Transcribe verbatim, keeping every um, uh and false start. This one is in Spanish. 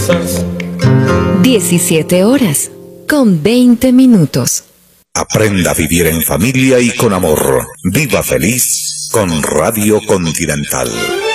diecisiete horas con veinte minutos. Aprenda a vivir en familia y con amor. Viva feliz con Radio Continental.